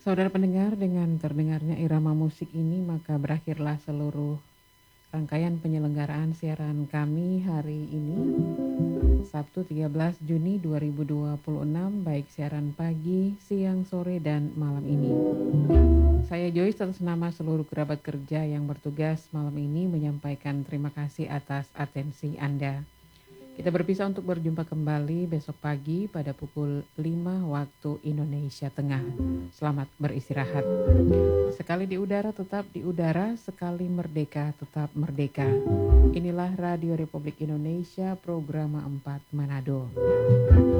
Saudara pendengar, dengan terdengarnya irama musik ini maka berakhirlah seluruh rangkaian penyelenggaraan siaran kami hari ini, Sabtu 13 Juni 2026, baik siaran pagi, siang, sore, dan malam ini. Saya Joyce atas nama seluruh kerabat kerja yang bertugas malam ini menyampaikan terima kasih atas atensi Anda. Kita berpisah untuk berjumpa kembali besok pagi pada pukul 5 waktu Indonesia Tengah. Selamat beristirahat. Sekali di udara tetap di udara, sekali merdeka tetap merdeka. Inilah Radio Republik Indonesia, Programa 4 Manado.